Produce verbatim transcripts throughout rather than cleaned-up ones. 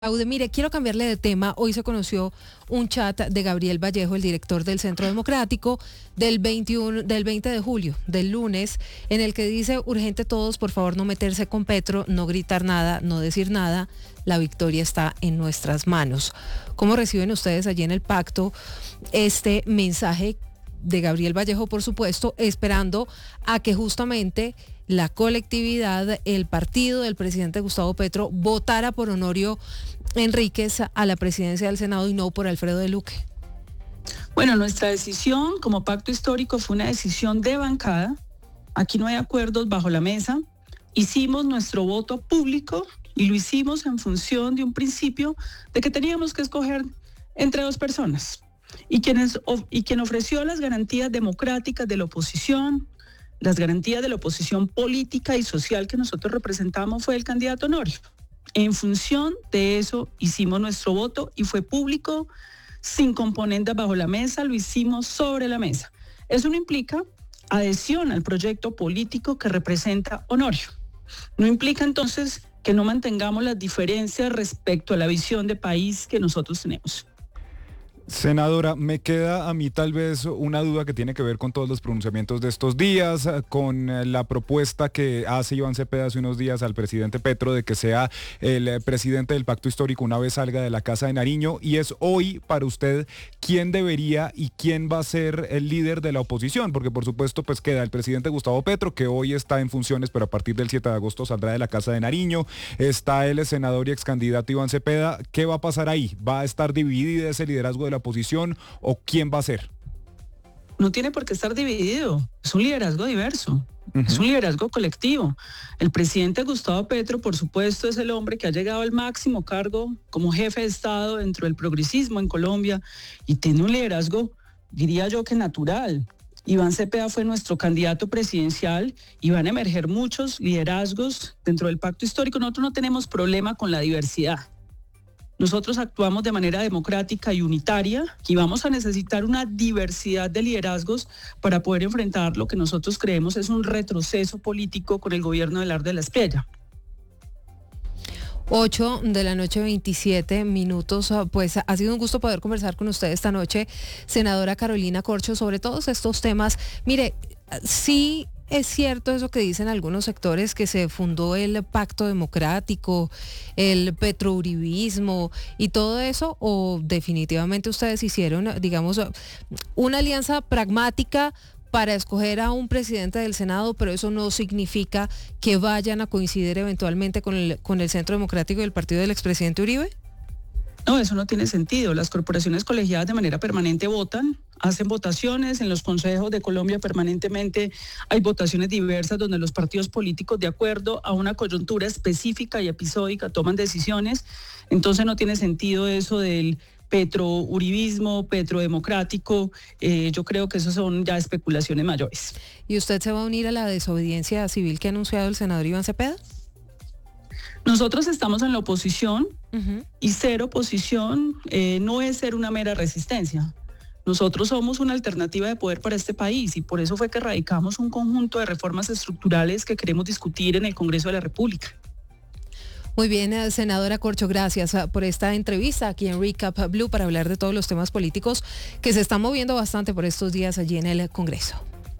Aude, mire, quiero cambiarle de tema. Hoy se conoció un chat de Gabriel Vallejo, el director del Centro Democrático, del veintiuno, del veinte de julio, del lunes, en el que dice: urgente todos, por favor, no meterse con Petro, no gritar nada, no decir nada. La victoria está en nuestras manos. ¿Cómo reciben ustedes allí en el pacto este mensaje de Gabriel Vallejo, por supuesto, esperando a que justamente la colectividad, el partido del presidente Gustavo Petro, votara por Honorio Enríquez a la presidencia del Senado y no por Alfredo de Luque? Bueno, nuestra decisión como pacto histórico fue una decisión de bancada. Aquí no hay acuerdos bajo la mesa. Hicimos nuestro voto público y lo hicimos en función de un principio de que teníamos que escoger entre dos personas. Y, quienes, y quien ofreció las garantías democráticas de la oposición, las garantías de la oposición política y social que nosotros representamos, fue el candidato Honorio. En función de eso hicimos nuestro voto y fue público, sin componentes bajo la mesa, lo hicimos sobre la mesa. Eso no implica adhesión al proyecto político que representa Honorio. No implica entonces que no mantengamos las diferencias respecto a la visión de país que nosotros tenemos. Senadora, me queda a mí tal vez una duda que tiene que ver con todos los pronunciamientos de estos días, con la propuesta que hace Iván Cepeda hace unos días al presidente Petro de que sea el presidente del pacto histórico una vez salga de la Casa de Nariño, y es hoy para usted quién debería y quién va a ser el líder de la oposición, porque por supuesto pues queda el presidente Gustavo Petro, que hoy está en funciones pero a partir del siete de agosto saldrá de la Casa de Nariño, está el senador y ex candidato Iván Cepeda. ¿Qué va a pasar ahí? ¿Va a estar dividido ese liderazgo de la oposición o quién va a ser? No tiene por qué estar dividido, es un liderazgo diverso, uh-huh. Es un liderazgo colectivo. El presidente Gustavo Petro, por supuesto, es el hombre que ha llegado al máximo cargo como jefe de Estado dentro del progresismo en Colombia y tiene un liderazgo, diría yo, que natural. Iván Cepeda fue nuestro candidato presidencial y van a emerger muchos liderazgos dentro del pacto histórico. Nosotros no tenemos problema con la diversidad. Nosotros actuamos de manera democrática y unitaria y vamos a necesitar una diversidad de liderazgos para poder enfrentar lo que nosotros creemos es un retroceso político con el gobierno de Lar de la Espriella. ocho de la noche, veintisiete minutos. Pues ha sido un gusto poder conversar con usted esta noche, senadora Carolina Corcho, sobre todos estos temas. Mire, sí es cierto eso que dicen algunos sectores, que se fundó el pacto democrático, el petrouribismo y todo eso, o definitivamente ustedes hicieron, digamos, una alianza pragmática para escoger a un presidente del Senado, pero eso no significa que vayan a coincidir eventualmente con el, con el Centro Democrático y el partido del expresidente Uribe? No, eso no tiene sentido. Las corporaciones colegiadas de manera permanente votan, hacen votaciones. En los consejos de Colombia permanentemente hay votaciones diversas donde los partidos políticos, de acuerdo a una coyuntura específica y episódica, toman decisiones. Entonces no tiene sentido eso del petrouribismo, petrodemocrático. Eh, yo creo que eso son ya especulaciones mayores. ¿Y usted se va a unir a la desobediencia civil que ha anunciado el senador Iván Cepeda? Nosotros estamos en la oposición, uh-huh. Y ser oposición eh, no es ser una mera resistencia. Nosotros somos una alternativa de poder para este país y por eso fue que radicamos un conjunto de reformas estructurales que queremos discutir en el Congreso de la República. Muy bien, senadora Corcho, gracias por esta entrevista aquí en Recap Blue para hablar de todos los temas políticos que se están moviendo bastante por estos días allí en el Congreso.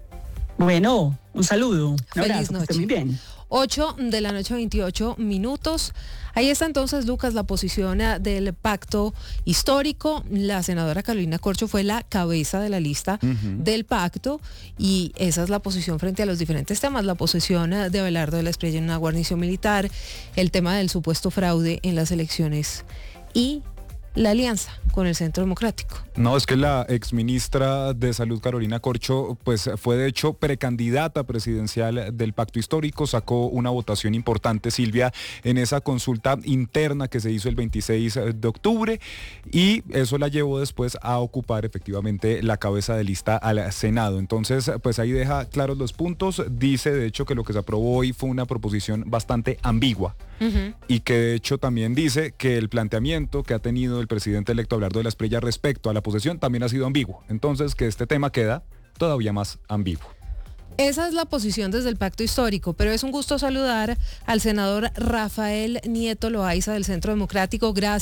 Bueno, un saludo, un Feliz abrazo, noche. Que esté muy bien. ocho de la noche, veintiocho minutos. Ahí está entonces, Lucas, la posición del pacto histórico. La senadora Carolina Corcho fue la cabeza de la lista uh-huh. del pacto y esa es la posición frente a los diferentes temas. La posición de Abelardo de la Espriella en una guarnición militar, el tema del supuesto fraude en las elecciones y la alianza con el Centro Democrático. No, es que la exministra de Salud, Carolina Corcho, pues fue de hecho precandidata presidencial del pacto histórico, sacó una votación importante, Silvia, en esa consulta interna que se hizo el veintiséis de octubre y eso la llevó después a ocupar efectivamente la cabeza de lista al Senado. Entonces, pues ahí deja claros los puntos, dice de hecho que lo que se aprobó hoy fue una proposición bastante ambigua. Uh-huh. Y que de hecho también dice que el planteamiento que ha tenido el presidente electo Abelardo de la Espriella respecto a la posesión también ha sido ambiguo. Entonces que este tema queda todavía más ambiguo. Esa es la posición desde el Pacto Histórico, pero es un gusto saludar al senador Rafael Nieto Loaiza del Centro Democrático. Gracias.